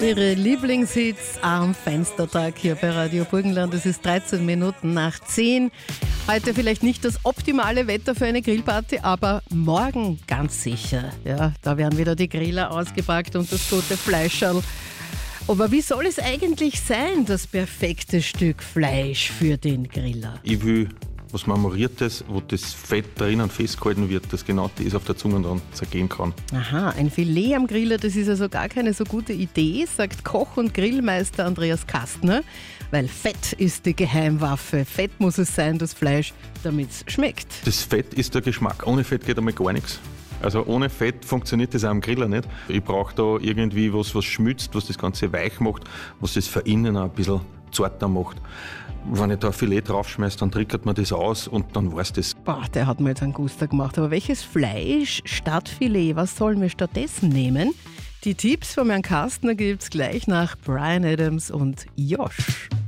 Ihre Lieblingshits am Fenstertag hier bei Radio Burgenland. Es ist 13 Minuten nach 10. Heute vielleicht nicht das optimale Wetter für eine Grillparty, aber morgen ganz sicher. Ja, da werden wieder die Griller ausgepackt und das gute Fleischerl. Aber wie soll es eigentlich sein, das perfekte Stück Fleisch für den Griller? Ich will was Marmoriertes, wo das Fett drinnen festgehalten wird, das genau das auf der Zunge dann zergehen kann. Aha, ein Filet am Griller, das ist also gar keine so gute Idee, sagt Koch und Grillmeister Andreas Kastner, weil Fett ist die Geheimwaffe. Fett muss es sein, das Fleisch, damit es schmeckt. Das Fett ist der Geschmack. Ohne Fett geht einmal gar nichts. Also ohne Fett funktioniert das auch am Griller nicht. Ich brauche da irgendwie was schmilzt, was das Ganze weich macht, was das von innen auch ein bisschen zarter macht. Wenn ich da ein Filet draufschmeiße, dann trickert man das aus und dann war's das. Boah, der hat mir jetzt einen Guster gemacht. Aber welches Fleisch statt Filet, was sollen wir stattdessen nehmen? Die Tipps von Herrn Kastner gibt's gleich nach Bryan Adams und Josh.